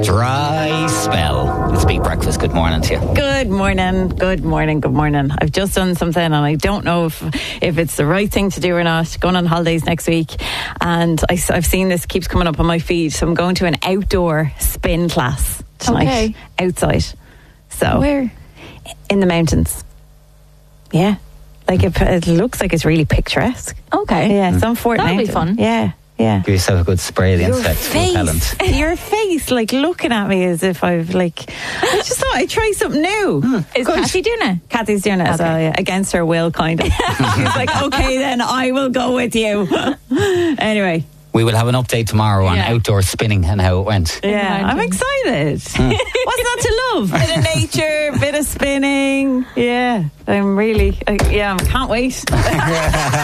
Dry spell. It's Big Breakfast. Good morning to you. Good morning. I've just done something and I don't know if it's the right thing to do or not. Going on holidays next week, and I've seen this keeps coming up on my feed, so I'm going to an outdoor spin class tonight. Outside. So where? In the mountains. Yeah. Like it looks like it's really picturesque. Okay. Yeah, it's on Fort That'll Mountain. be fun. Yeah. Give yourself a good spray of the insect repellent. Your face, like looking at me as if I just thought I'd try something new. Is Kathy doing it? Kathy's doing it as well, yeah, against her will, kind of. She's like, okay, then I will go with you. Anyway. We will have an update tomorrow on outdoor spinning and how it went. Yeah, I'm excited. What's not to love? Bit of nature, bit of spinning. Yeah, I'm really, I can't wait.